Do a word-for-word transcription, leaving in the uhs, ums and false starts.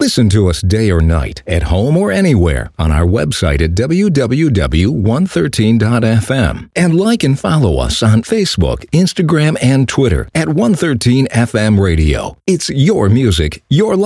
Listen to us day or night, at home or anywhere, on our website at w w w dot one thirteen dot f m. And like and follow us on Facebook, Instagram, and Twitter at one thirteen F M Radio. It's your music, your life.